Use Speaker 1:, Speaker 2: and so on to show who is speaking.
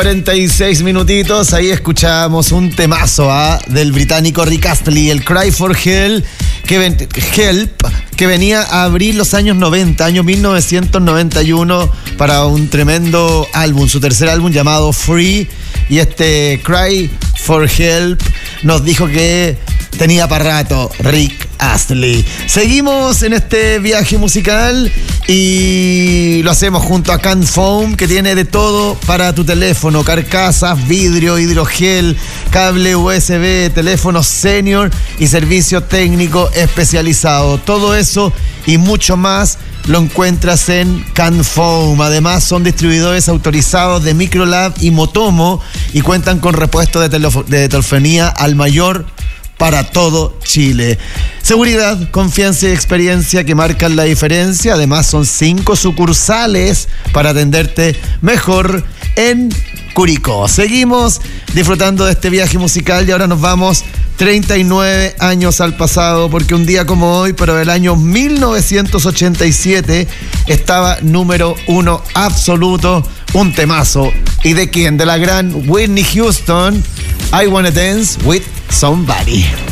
Speaker 1: 46 minutitos, ahí escuchamos un temazo del británico Rick Astley, el Cry for Help, que venía a abrir los años 90, año 1991, para un tremendo álbum, su tercer álbum llamado Free, y este Cry for Help nos dijo que tenía para rato Rick Astley. Seguimos en este viaje musical y lo hacemos junto a Can Foam, que tiene de todo para tu teléfono: carcasas, vidrio, hidrogel, cable USB, teléfono senior y servicio técnico especializado. Todo eso y mucho más lo encuentras en Can Foam. Además, son distribuidores autorizados de Microlab y Motomo y cuentan con repuesto de telefonía al mayor para todo Chile. Seguridad, confianza y experiencia que marcan la diferencia. Además, son 5 sucursales para atenderte mejor en Curicó. Seguimos disfrutando de este viaje musical y ahora nos vamos 39 años al pasado, porque un día como hoy, pero del año 1987, estaba número 1 absoluto, un temazo. ¿Y de quién? De la gran Whitney Houston, I Wanna Dance with Somebody.